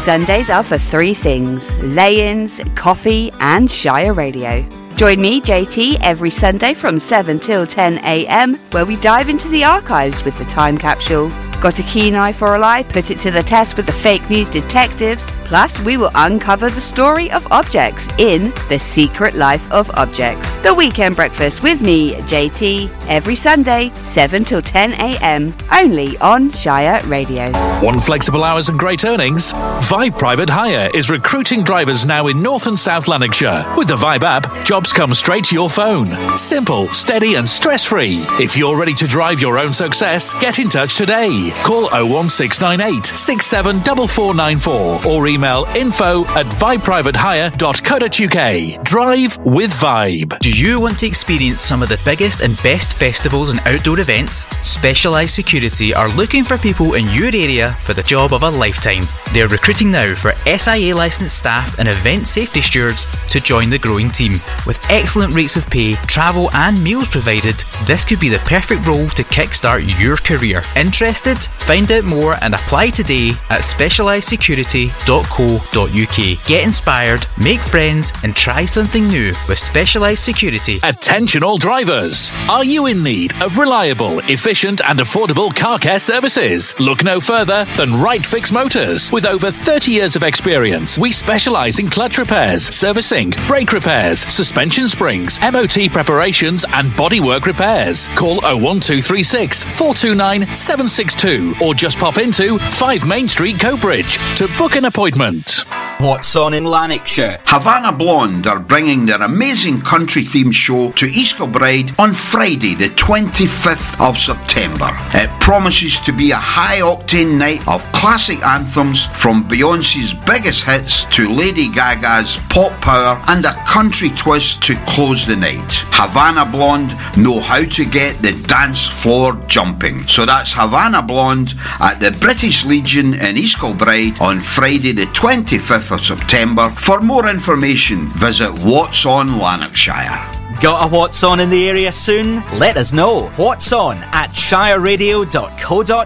Sundays are for three things: lay-ins, coffee and Shire Radio. Join me, JT, every Sunday from 7 till 10 a.m, where we dive into the archives with the Time Capsule. Got a keen eye for a lie? Put it to the test with the fake news detectives. Plus, we will uncover the story of objects in The Secret Life of Objects. The Weekend Breakfast with me, JT, every Sunday, 7 till 10 a.m, only on Shire Radio. Want flexible hours and great earnings? Vibe Private Hire is recruiting drivers now in North and South Lanarkshire. With the Vibe app, jobs come straight to your phone. Simple, steady and stress-free. If you're ready to drive your own success, get in touch today. Call 01698 674494 or email info@vibeprivatehire.co.uk. Drive with Vibe. Do you want to experience some of the biggest and best festivals and outdoor events? Specialised Security are looking for people in your area for the job of a lifetime. They're recruiting now for SIA licensed staff and event safety stewards to join the growing team. With excellent rates of pay, travel and meals provided, this could be the perfect role to kickstart your career. Interested? Find out more and apply today at specialisedsecurity.co.uk. Get inspired, make friends and try something new with Specialised Security. Attention all drivers! Are you in need of reliable, efficient and affordable car care services? Look no further than Right Fix Motors. With over 30 years of experience, we specialise in clutch repairs, servicing, brake repairs, suspension springs, MOT preparations and bodywork repairs. Call 01236 429 762 or just pop into 5 Main Street, Coatbridge to book an appointment. What's on in Lanarkshire? Havana Blonde are bringing their amazing country-themed show to East Kilbride on Friday the 25th of September. It promises to be a high-octane night of classic anthems from Beyoncé's biggest hits to Lady Gaga's pop power and a country twist to close the night. Havana Blonde know how to get the dance floor jumping. So that's Havana Blonde at the British Legion in East Kilbride on Friday the 25th of September. For more information, visit What's On Lanarkshire. Got a What's On in the area soon? Let us know. What's On at shireradio.co.uk.